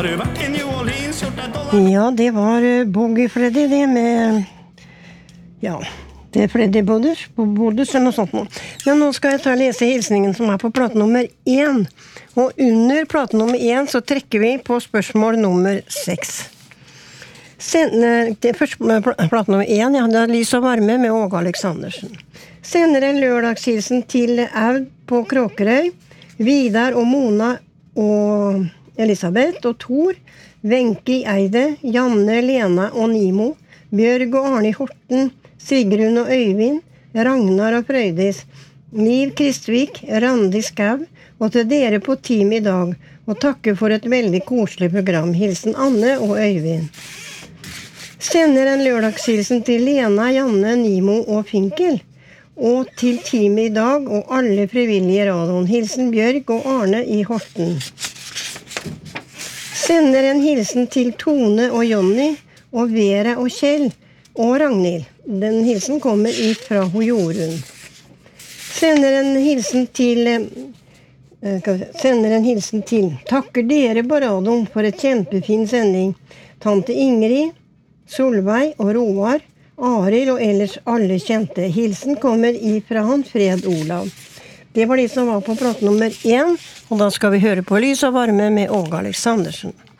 Ja, det var Boogie Freddy det med... Ja, det Freddy Boders eller noe sånt nå. Men nå skal jeg ta og lese hilsningen som på plate nummer 1. Og under plate nummer 1 så trekker vi på spørsmål nummer 6. Det første plate nummer 1, ja, det Lys og varme med Åge Aleksandersen. Sender en lørdagshilsen til Aud på Kråkerøy, Vidar og Mona og Elisabeth og Thor, Wenche i Eide, Janne, Lena og Nimo, Bjørg og Arne i Horten, Sigrun og Øyvind, Ragnar og Frøydis, Liv Kristvik, Randi Skau, og til dere på team i dag, og takke for et veldig koselig program. Hilsen Anne og Øyvind. Sender en lørdagshilsen til Lena, Janne, Nimo og Finkel, og til teamet i dag og alle frivillige i radioen. Hilsen Bjørg og Arne i Horten. Sender en hilsen til Tone og Jonny, og Vera og Kjell, og Ragnhild. Den hilsen kommer ifra Jorunn. Sender en hilsen til takker dere på radioen for et kjempefin sending. Tante Ingrid, Solveig og Roar, Arild og ellers alle kjente. Hilsen kommer ifra han Fred Olav. Det var de som var på plate nummer 1, og da skal vi høre på Lys og varme med Åge Aleksandersen.